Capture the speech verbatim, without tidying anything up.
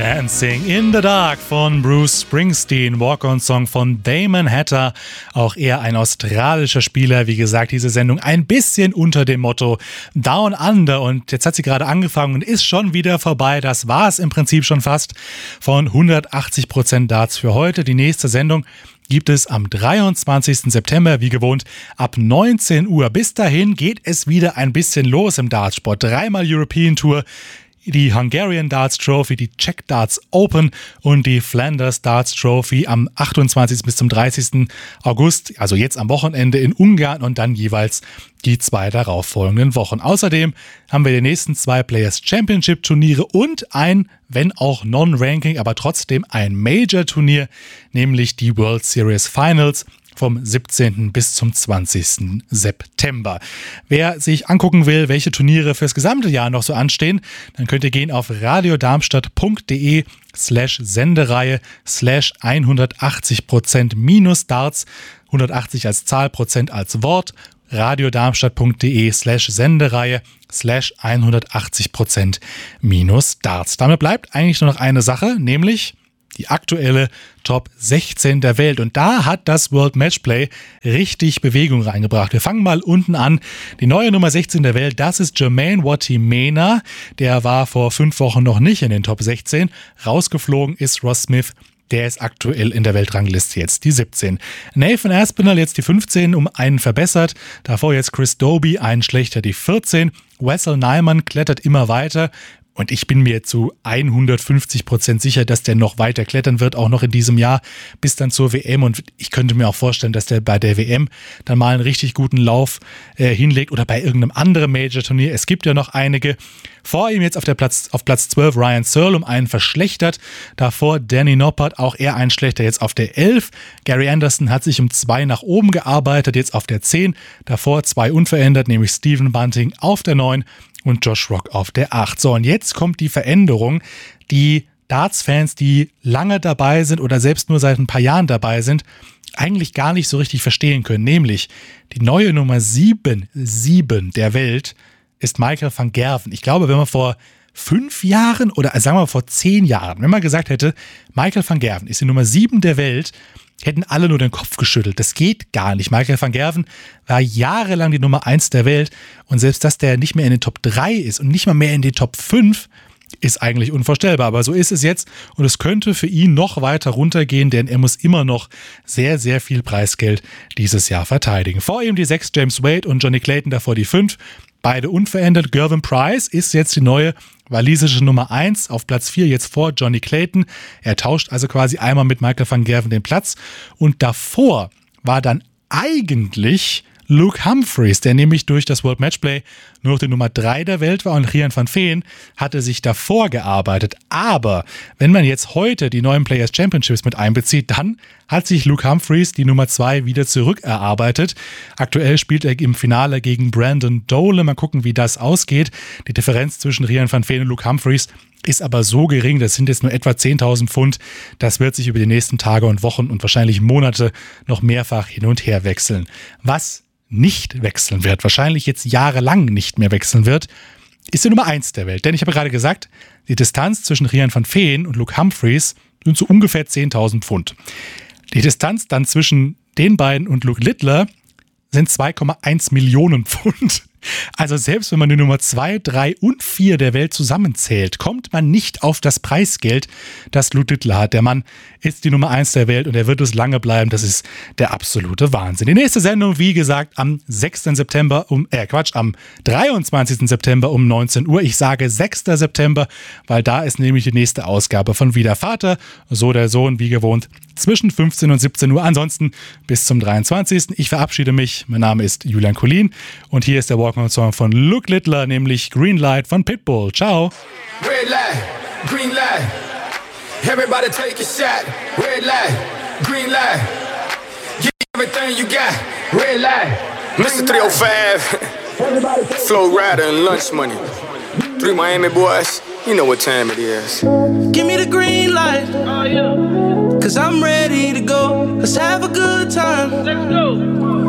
Dancing in the Dark von Bruce Springsteen, Walk-on-Song von Damon Hatter, auch er ein australischer Spieler. Wie gesagt, diese Sendung ein bisschen unter dem Motto Down Under, und jetzt hat sie gerade angefangen und ist schon wieder vorbei. Das war es im Prinzip schon fast von hundertachtzig Prozent Darts für heute. Die nächste Sendung gibt es am dreiundzwanzigsten September, wie gewohnt, ab neunzehn Uhr. Bis dahin geht es wieder ein bisschen los im Dartsport. Dreimal European Tour, die Hungarian Darts Trophy, die Czech Darts Open und die Flanders Darts Trophy am achtundzwanzigsten bis zum dreißigsten August, also jetzt am Wochenende in Ungarn, und dann jeweils die zwei darauffolgenden Wochen. Außerdem haben wir die nächsten zwei Players Championship Turniere und ein, wenn auch Non-Ranking, aber trotzdem ein Major-Turnier, nämlich die World Series Finals vom siebzehnten bis zum zwanzigsten September. Wer sich angucken will, welche Turniere fürs gesamte Jahr noch so anstehen, dann könnt ihr gehen auf radiodarmstadt.de slash Sendereihe slash hundertachtzig Prozent minus Darts, hundertachtzig als Zahl, Prozent als Wort, radiodarmstadt.de slash Sendereihe slash hundertachtzig Prozent minus Darts. Damit bleibt eigentlich nur noch eine Sache, nämlich die aktuelle Top sechzehn der Welt. Und da hat das World Matchplay richtig Bewegung reingebracht. Wir fangen mal unten an. Die neue Nummer sechzehn der Welt, das ist Jermaine Watimena. Der war vor fünf Wochen noch nicht in den Top sechzehn. Rausgeflogen ist Ross Smith. Der ist aktuell in der Weltrangliste jetzt die siebzehn. Nathan Aspinall jetzt die fünfzehn, um einen verbessert. Davor jetzt Chris Dobie, einen schlechter, die vierzehn. Wessel Nyman klettert immer weiter. Und ich bin mir zu hundertfünfzig Prozent sicher, dass der noch weiter klettern wird, auch noch in diesem Jahr, bis dann zur W M. Und ich könnte mir auch vorstellen, dass der bei der W M dann mal einen richtig guten Lauf äh, hinlegt oder bei irgendeinem anderen Major-Turnier. Es gibt ja noch einige. Vor ihm jetzt auf, der Platz, auf Platz zwölf Ryan Searle, um einen verschlechtert. Davor Danny Noppert, auch er ein schlechter, jetzt auf der elf. Gary Anderson hat sich um zwei nach oben gearbeitet, jetzt auf der zehn. Davor zwei unverändert, nämlich Stephen Bunting auf der neun. Und Josh Rock auf der acht. So, und jetzt kommt die Veränderung, die Darts-Fans, die lange dabei sind oder selbst nur seit ein paar Jahren dabei sind, eigentlich gar nicht so richtig verstehen können. Nämlich die neue Nummer sieben, sieben der Welt ist Michael van Gerwen. Ich glaube, wenn man vor fünf Jahren oder sagen wir mal vor zehn Jahren, wenn man gesagt hätte, Michael van Gerwen ist die Nummer sieben der Welt, hätten alle nur den Kopf geschüttelt. Das geht gar nicht. Michael van Gerwen war jahrelang die Nummer eins der Welt, und selbst, dass der nicht mehr in den Top drei ist und nicht mal mehr in den Top fünf, ist eigentlich unvorstellbar. Aber so ist es jetzt, und es könnte für ihn noch weiter runtergehen, denn er muss immer noch sehr, sehr viel Preisgeld dieses Jahr verteidigen. Vor ihm die sechs James Wade und Johnny Clayton, davor die fünf. Beide unverändert. Gervin Price ist jetzt die neue walisische Nummer eins, auf Platz vier jetzt vor Johnny Clayton. Er tauscht also quasi einmal mit Michael van Gerwen den Platz. Und davor war dann eigentlich Luke Humphreys, der nämlich durch das World Matchplay nur noch die Nummer drei der Welt war, und Rian van Veen hatte sich davor gearbeitet. Aber wenn man jetzt heute die neuen Players Championships mit einbezieht, dann hat sich Luke Humphreys die Nummer zwei wieder zurückerarbeitet. Aktuell spielt er im Finale gegen Brandon Dole. Mal gucken, wie das ausgeht. Die Differenz zwischen Rian van Veen und Luke Humphreys ist aber so gering, das sind jetzt nur etwa zehntausend Pfund. Das wird sich über die nächsten Tage und Wochen und wahrscheinlich Monate noch mehrfach hin und her wechseln. Was nicht wechseln wird, wahrscheinlich jetzt jahrelang nicht mehr wechseln wird, ist die Nummer eins der Welt. Denn ich habe gerade gesagt, die Distanz zwischen Rian van Veen und Luke Humphreys sind so ungefähr zehntausend Pfund. Die Distanz dann zwischen den beiden und Luke Littler sind zwei Komma eins Millionen Pfund. Also selbst wenn man die Nummer zwei, drei und vier der Welt zusammenzählt, kommt man nicht auf das Preisgeld, das Luke Littler hat. Der Mann ist die Nummer eins der Welt und er wird es lange bleiben. Das ist der absolute Wahnsinn. Die nächste Sendung, wie gesagt, am sechsten September um, äh Quatsch, am dreiundzwanzigsten September um neunzehn Uhr. Ich sage sechsten September, weil da ist nämlich die nächste Ausgabe von Wie der Vater, so der Sohn, wie gewohnt, zwischen fünfzehn und siebzehn Uhr. Ansonsten bis zum dreiundzwanzigsten Ich verabschiede mich. Mein Name ist Julian Collin und hier ist der Walk-on-Song von Luke Littler, nämlich Green Light von Pitbull. Ciao. Red light, green light. Everybody take a shot. Red light, green light. Give everything you got. Red light. Mister three oh five. Flow Rider and Lunch Money. Three Miami boys. You know what time it is. Give me the green light. Oh, yeah. Cause I'm ready to go. Let's have a good time. Let's go.